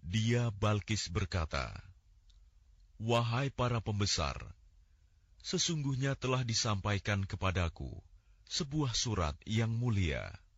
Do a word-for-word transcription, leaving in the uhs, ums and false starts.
Dia Balkis berkata, "Wahai para pembesar, sesungguhnya telah disampaikan kepadaku sebuah surat yang mulia.